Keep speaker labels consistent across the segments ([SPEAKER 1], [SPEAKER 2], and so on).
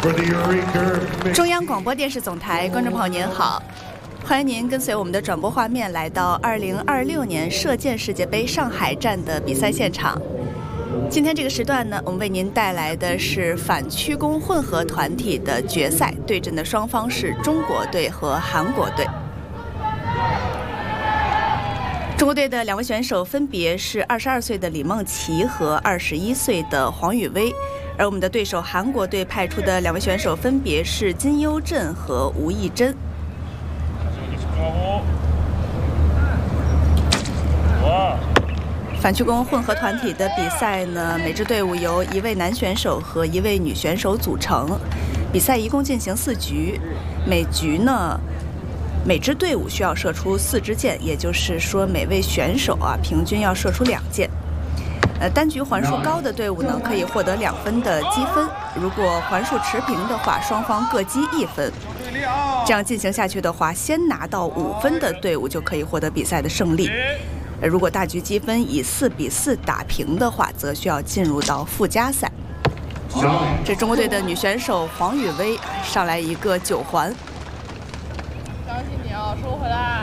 [SPEAKER 1] 中央广播电视总台观众朋友您好，欢迎您跟随我们的转播画面来到2026年射箭世界杯上海站的比赛现场。今天这个时段呢，我们为您带来的是反曲弓混合团体的决赛，对阵的双方是中国队和韩国队。中国队的两位选手分别是22岁的李梦琪和21岁的黄宇威，而我们的对手韩国队派出的两位选手分别是金优镇和吴艺珍。反曲弓混合团体的比赛呢，每支队伍由1位男选手和1位女选手组成，比赛一共进行4局，每局呢，每支队伍需要射出4支箭，也就是说每位选手平均要射出2箭。单局环数高的队伍呢，可以获得2分的积分，如果环数持平的话，双方各积1分。这样进行下去的话，先拿到5分的队伍就可以获得比赛的胜利。如果大局积分以4比4打平的话，则需要进入到附加赛。这中国队的女选手黄宇威上来一个9环。
[SPEAKER 2] 相信你哦，收回来。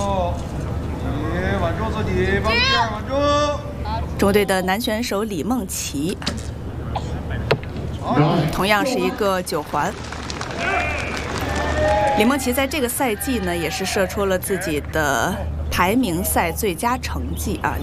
[SPEAKER 3] 稳住自己，放第二，稳住。
[SPEAKER 1] 中国队的男选手李梦琪，同样是一个9环。李梦琪在这个赛季呢，也是射出了自己的排名赛最佳成绩